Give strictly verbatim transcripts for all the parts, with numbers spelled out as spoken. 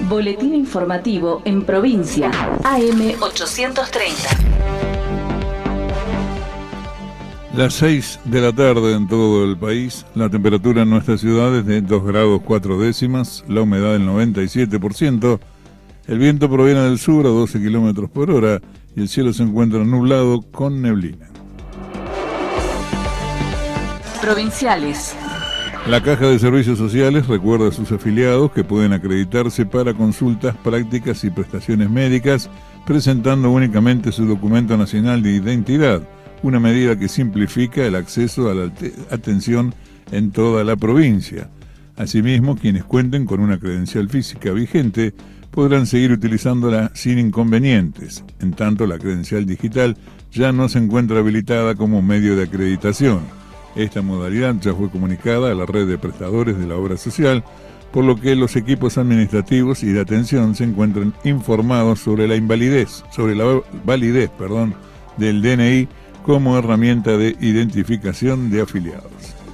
Boletín informativo en provincia. A M ochocientos treinta. Las seis de la tarde en todo el país. La temperatura en nuestra ciudad es de dos grados cuatro décimas. La humedad del noventa y siete por ciento. El viento proviene del sur a doce kilómetros por hora. Y el cielo se encuentra nublado con neblina. Provinciales. La Caja de Servicios Sociales recuerda a sus afiliados que pueden acreditarse para consultas, prácticas y prestaciones médicas presentando únicamente su documento nacional de identidad, una medida que simplifica el acceso a la atención en toda la provincia. Asimismo, quienes cuenten con una credencial física vigente podrán seguir utilizándola sin inconvenientes. En tanto, la credencial digital ya no se encuentra habilitada como medio de acreditación. Esta modalidad ya fue comunicada a la red de prestadores de la obra social, por lo que los equipos administrativos y de atención se encuentran informados sobre la invalidez, sobre la validez, perdón, del D N I como herramienta de identificación de afiliados.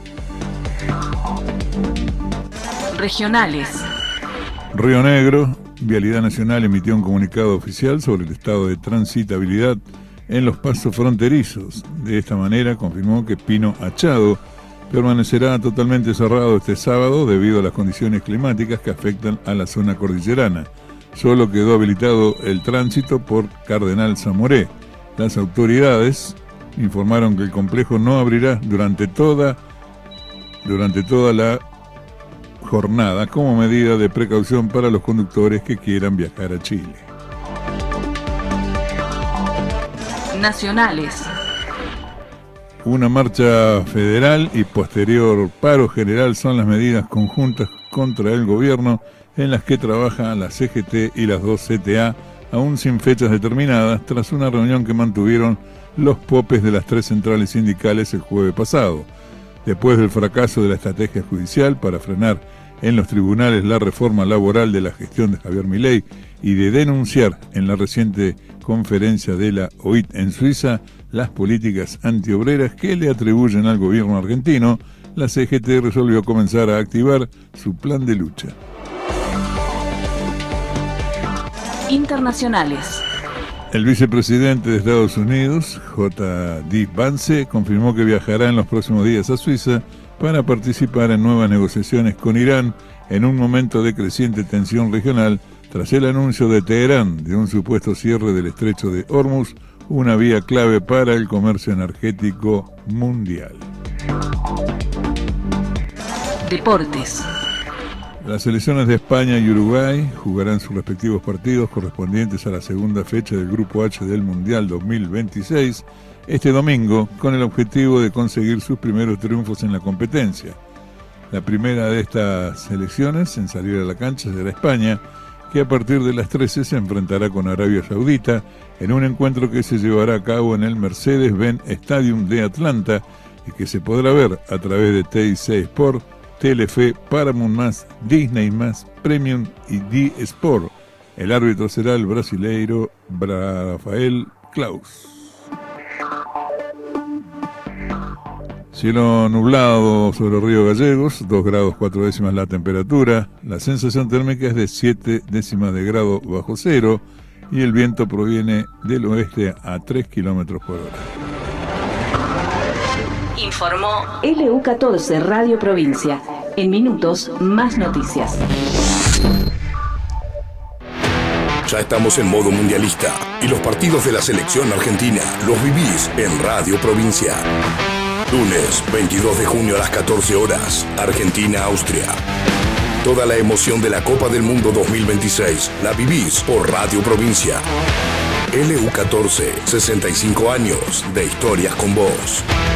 Regionales. Río Negro, Vialidad Nacional emitió un comunicado oficial sobre el estado de transitabilidad en los pasos fronterizos. De esta manera confirmó que Pino Achado permanecerá totalmente cerrado este sábado debido a las condiciones climáticas que afectan a la zona cordillerana. Solo quedó habilitado el tránsito por Cardenal Zamoré. Las autoridades informaron que el complejo no abrirá durante toda, durante toda la jornada como medida de precaución para los conductores que quieran viajar a Chile. Nacionales. Una marcha federal y posterior paro general son las medidas conjuntas contra el gobierno en las que trabajan la C G T y las dos C T A, aún sin fechas determinadas, tras una reunión que mantuvieron los popes de las tres centrales sindicales el jueves pasado. Después del fracaso de la estrategia judicial para frenar en los tribunales la reforma laboral de la gestión de Javier Milei y de denunciar en la reciente conferencia de la O I T en Suiza las políticas antiobreras que le atribuyen al gobierno argentino, la C G T resolvió comenzar a activar su plan de lucha. Internacionales. El vicepresidente de Estados Unidos, J D Vance, confirmó que viajará en los próximos días a Suiza para participar en nuevas negociaciones con Irán en un momento de creciente tensión regional tras el anuncio de Teherán de un supuesto cierre del estrecho de Hormuz, una vía clave para el comercio energético mundial. Deportes. Las selecciones de España y Uruguay jugarán sus respectivos partidos correspondientes a la segunda fecha del Grupo H del Mundial dos mil veintiséis este domingo, con el objetivo de conseguir sus primeros triunfos en la competencia. La primera de estas selecciones en salir a la cancha será España, que a partir de las trece se enfrentará con Arabia Saudita en un encuentro que se llevará a cabo en el Mercedes-Benz Stadium de Atlanta y que se podrá ver a través de T I C Sport, Telefe, Paramount+, Disney+, Premium y D-Sport. El árbitro será el brasileiro Rafael Claus. Cielo nublado sobre el Río Gallegos, dos grados cuatro décimas la temperatura, la sensación térmica es de siete décimas de grado bajo cero y el viento proviene del oeste a tres kilómetros por hora. Informó L U catorce Radio Provincia. En minutos, más noticias. Ya estamos en modo mundialista y los partidos de la selección argentina los vivís en Radio Provincia. Lunes veintidós de junio a las catorce horas, Argentina-Austria. Toda la emoción de la Copa del Mundo dos mil veintiséis la vivís por Radio Provincia. L U catorce, sesenta y cinco años de historias con vos.